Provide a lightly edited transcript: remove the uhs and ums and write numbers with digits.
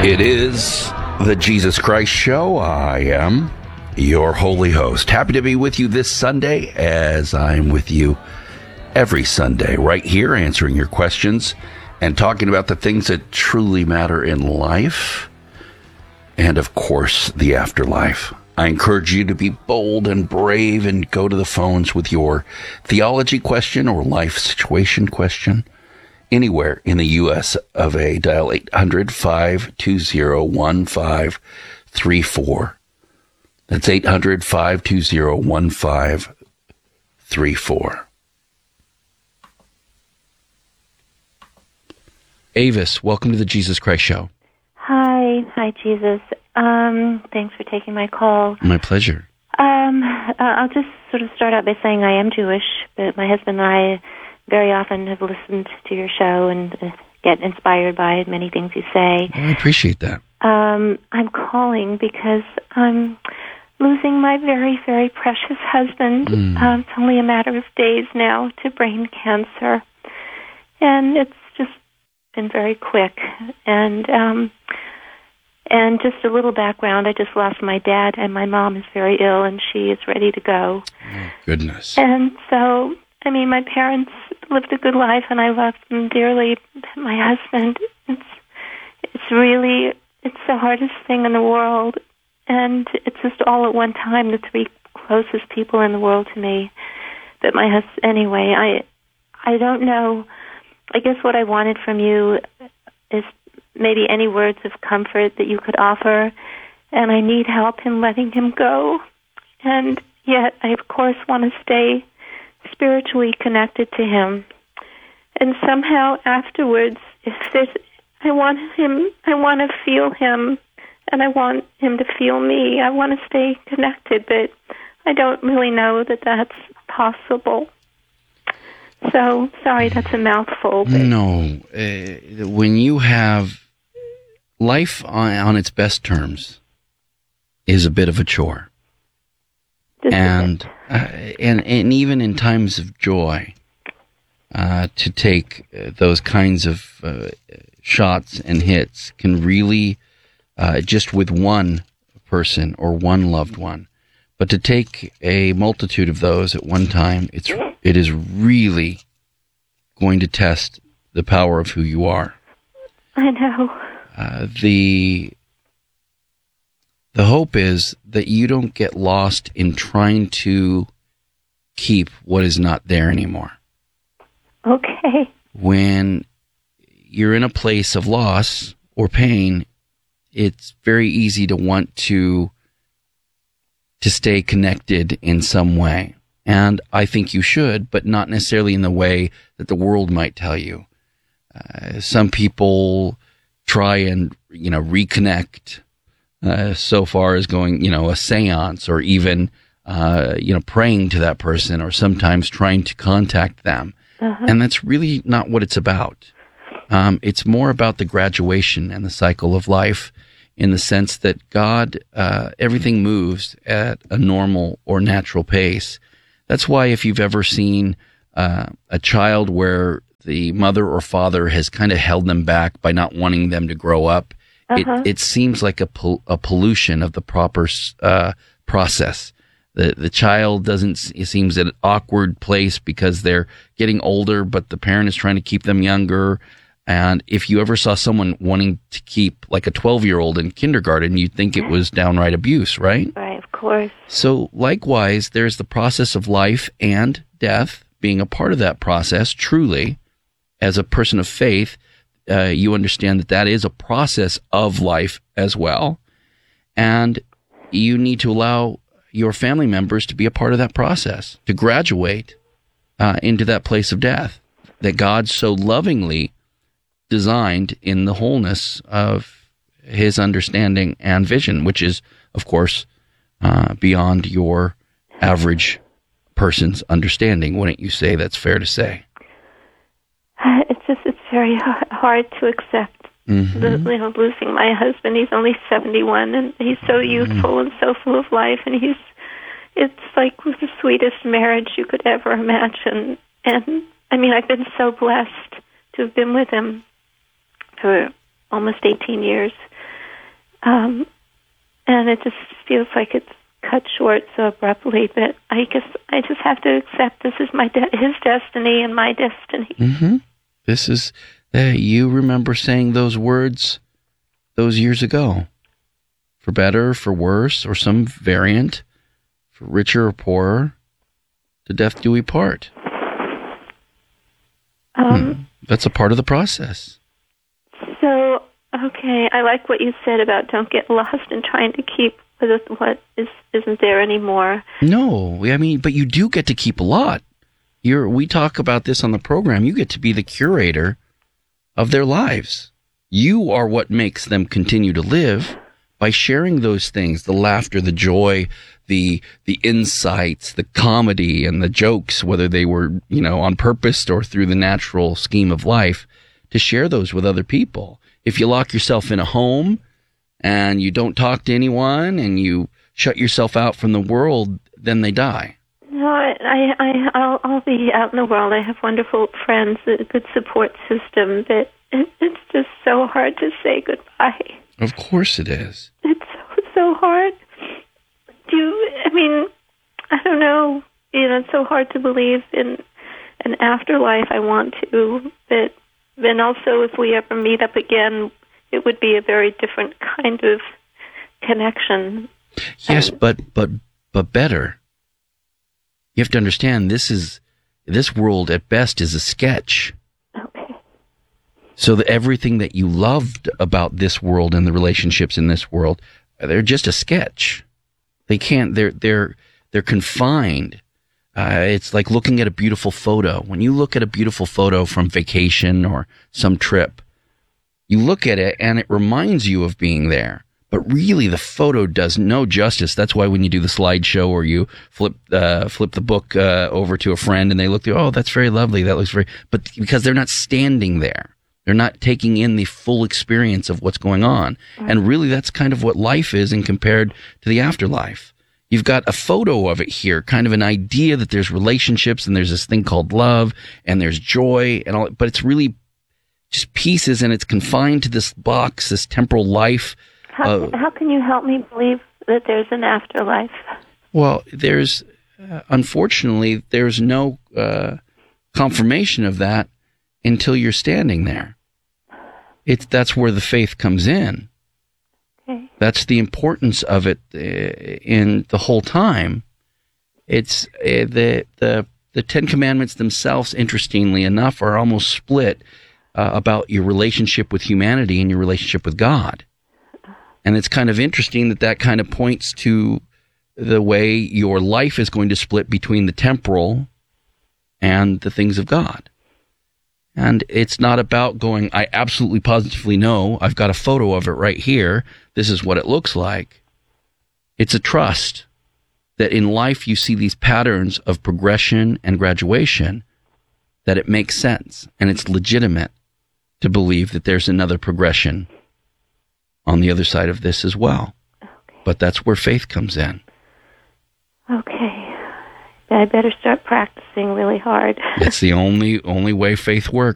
It is the Jesus Christ Show. I am your holy host. Happy to be with you this Sunday, as I'm with you every Sunday, right here, answering your questions and talking about the things that truly matter in life and, of course, the afterlife. I encourage you to be bold and brave and go to the phones with your theology question or life situation question. Anywhere in the U.S. of A, dial 800-520-1534. That's 800-520-1534. Avis, welcome to the Jesus Christ Show. Hi, Jesus. Thanks for taking my call. My pleasure. I'll just sort of start out by saying I am Jewish, but my husband and I very often have listened to your show and get inspired by many things you say. Oh, I appreciate that. I'm calling because I'm losing my very, very precious husband. It's only a matter of days now to brain cancer, and it's just been very quick. And just a little background, I just lost my dad, and my mom is very ill, and she is ready to go. Oh, goodness. And so, I mean, my parents lived a good life, and I loved them dearly. My husband, it's the hardest thing in the world, and it's just all at one time, the three closest people in the world to me. But my husband, anyway, I don't know. I guess what I wanted from you is maybe any words of comfort that you could offer, and I need help in letting him go. And yet, I, of course, want to stay spiritually connected to him. And somehow afterwards, I want to feel him, and I want him to feel me. I want to stay connected, but I don't really know that that's possible. So, sorry, that's a mouthful. But No. When you have life on its best terms is a bit of a chore. And even in times of joy, to take those kinds of shots and hits can really, just with one person or one loved one, but to take a multitude of those at one time, it is really going to test the power of who you are. I know. The hope is that you don't get lost in trying to keep what is not there anymore. Okay. When you're in a place of loss or pain, it's very easy to want to stay connected in some way. And I think you should, but not necessarily in the way that the world might tell you. Some people try and, reconnect so far as going, a seance or even, praying to that person or sometimes trying to contact them. Uh-huh. And that's really not what it's about. It's more about the graduation and the cycle of life in the sense that God, everything moves at a normal or natural pace. That's why if you've ever seen a child where the mother or father has kind of held them back by not wanting them to grow up, it seems like a pollution of the proper process. The child seems at an awkward place because they're getting older, but the parent is trying to keep them younger. And if you ever saw someone wanting to keep like a 12-year-old in kindergarten, you'd think it was downright abuse, right? Right, of course. So likewise, there's the process of life and death being a part of that process, truly. As a person of faith, you understand that is a process of life as well. And you need to allow your family members to be a part of that process, to graduate into that place of death that God so lovingly designed in the wholeness of his understanding and vision, which is, of course, beyond your average person's understanding. Wouldn't you say that's fair to say? It's very hard to accept. Losing my husband. He's only 71, and he's so youthful and so full of life, and it's like the sweetest marriage you could ever imagine. And I mean, I've been so blessed to have been with him for almost 18 years. And it just feels like it's cut short so abruptly. But I guess I just have to accept this is his destiny and my destiny. Mm-hmm. This is, you remember saying those words those years ago. For better, for worse, or some variant, for richer or poorer, to death do we part. That's a part of the process. So, okay, I like what you said about don't get lost in trying to keep with what isn't there anymore. No, I mean, but you do get to keep a lot. We talk about this on the program. You get to be the curator of their lives. You are what makes them continue to live by sharing those things, the laughter, the joy, the insights, the comedy and the jokes, whether they were, on purpose or through the natural scheme of life, to share those with other people. If you lock yourself in a home and you don't talk to anyone and you shut yourself out from the world, then they die. No, I'll be out in the world. I have wonderful friends, a good support system, but it's just so hard to say goodbye. Of course it is. It's so hard. I don't know. It's so hard to believe in an afterlife. I want to, but then also if we ever meet up again, it would be a very different kind of connection. Yes, but better. You have to understand this world at best is a sketch. Okay. So that everything that you loved about this world and the relationships in this world, they're just a sketch. They can't. They're confined. It's like looking at a beautiful photo. When you look at a beautiful photo from vacation or some trip, you look at it and it reminds you of being there. But really, the photo does no justice. That's why when you do the slideshow or you flip the book over to a friend and they look through, oh, that's very lovely. That looks very. But because they're not standing there, they're not taking in the full experience of what's going on. Mm-hmm. And really, that's kind of what life is, and compared to the afterlife. You've got a photo of it here, kind of an idea that there's relationships and there's this thing called love and there's joy and all, but it's really just pieces and it's confined to this box, this temporal life. How can you help me believe that there's an afterlife? Well, unfortunately, there's no confirmation of that until you're standing there. That's where the faith comes in. Okay. That's the importance of it in the whole time. It's the Ten Commandments themselves, interestingly enough, are almost split about your relationship with humanity and your relationship with God. And it's kind of interesting that kind of points to the way your life is going to split between the temporal and the things of God. And it's not about going, I absolutely positively know, I've got a photo of it right here, this is what it looks like. It's a trust that in life you see these patterns of progression and graduation, that it makes sense and it's legitimate to believe that there's another progression on the other side of this as well. Okay. But that's where faith comes in. Okay. I better start practicing really hard. It's the only way faith works.